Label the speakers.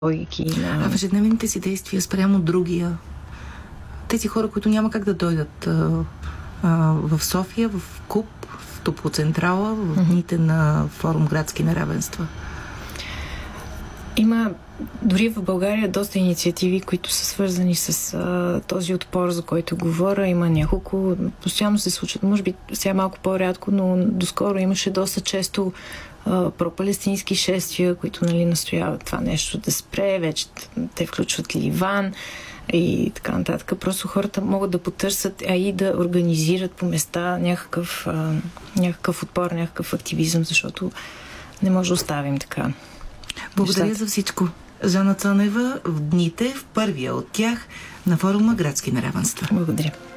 Speaker 1: логики.
Speaker 2: А в ежедневните си действия спрямо другия, тези хора, които няма как да дойдат в София, в КУП, в Топлоцентрала, в дните на форум Градски неравенства?
Speaker 1: Има дори в България доста инициативи, които са свързани с този отпор, за който говоря. Има няколко, постоянно се случват, може би сега малко по-рядко, но доскоро имаше доста често пропалестински шествия, които настояват това нещо да спре. Вече те включват Ливан и така нататък. Просто хората могат да потърсят, а и да организират по места някакъв отпор, някакъв активизъм, защото не може да оставим така.
Speaker 2: Благодаря за всичко. Жана Цонева в дните, в първия от тях на форума Градски неравенства.
Speaker 1: Благодаря.